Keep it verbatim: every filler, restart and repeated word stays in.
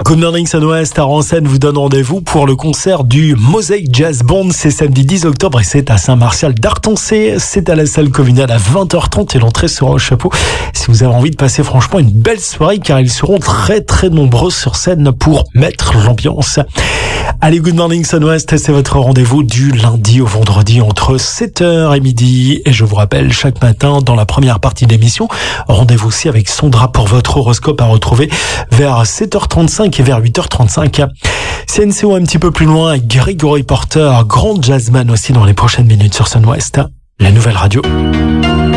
Good Morning Sun-Ouest à Rancennes vous donne rendez-vous pour le concert du Mosaic Jazz Band. C'est samedi dix octobre et c'est à Saint-Martial d'Artoncé. C'est à la salle communale à vingt heures trente et l'entrée sera au chapeau. Si vous avez envie de passer franchement une belle soirée, car ils seront très très nombreux sur scène pour mettre l'ambiance. Allez, Good Morning Sun-Ouest, c'est votre rendez-vous du lundi au vendredi entre sept heures et midi. Et je vous rappelle, chaque matin, dans la première partie de l'émission, rendez-vous aussi avec Sondra pour votre horoscope à retrouver vers sept heures trente-cinq et vers huit heures trente-cinq. C N C O un petit peu plus loin, Gregory Porter, grand jazzman aussi dans les prochaines minutes sur Sun-Ouest, la nouvelle radio.